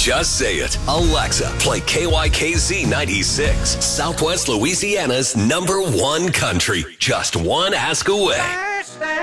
Just say it. Alexa, play KYKZ 96, Southwest Louisiana's #1 country. Just one ask away.